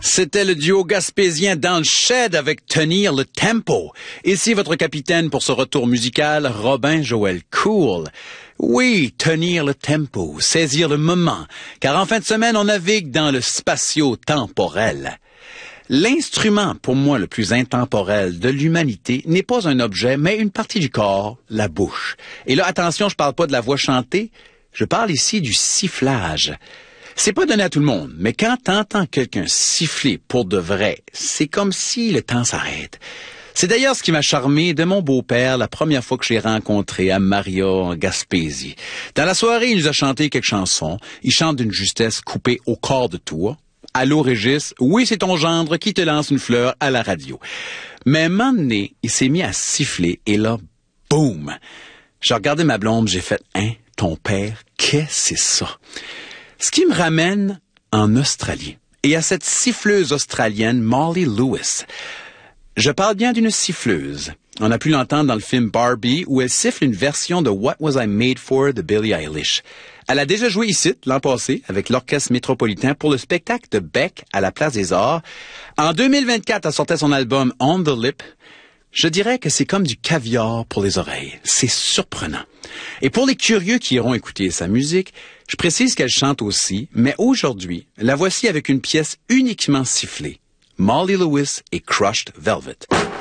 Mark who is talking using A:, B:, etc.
A: C'était le duo gaspésien dans le shed avec Tenir le tempo. Ici votre capitaine pour ce retour musical, Robin Joël Cool. Oui, tenir le tempo, saisir le moment, car en fin de semaine on navigue dans le spatio-temporel. L'instrument, pour moi, le plus intemporel de l'humanité n'est pas un objet, mais une partie du corps, la bouche. Et là, attention, je parle pas de la voix chantée, je parle ici du sifflage. C'est pas donné à tout le monde, mais quand t'entends quelqu'un siffler pour de vrai, c'est comme si le temps s'arrête. C'est d'ailleurs ce qui m'a charmé de mon beau-père la première fois que je l'ai rencontré à Maria en Gaspésie. Dans la soirée, il nous a chanté quelques chansons. Il chante d'une justesse coupée au quart de tour. Allô Régis, oui c'est ton gendre qui te lance une fleur à la radio. Mais un moment donné, il s'est mis à siffler et là, boum! J'ai regardé ma blonde, j'ai fait, ton père, qu'est-ce que c'est ça? Ce qui me ramène en Australie et à cette siffleuse australienne Molly Lewis. Je parle bien d'une siffleuse. On a pu l'entendre dans le film Barbie où elle siffle une version de What Was I Made For de Billie Eilish. Elle a déjà joué ici, l'an passé, avec l'Orchestre Métropolitain pour le spectacle de Beck à la Place des Arts. En 2024, elle sortait son album On the Lip. Je dirais que c'est comme du caviar pour les oreilles. C'est surprenant. Et pour les curieux qui iront écouter sa musique, je précise qu'elle chante aussi, mais aujourd'hui, la voici avec une pièce uniquement sifflée. Molly Lewis et Crushed Velvet.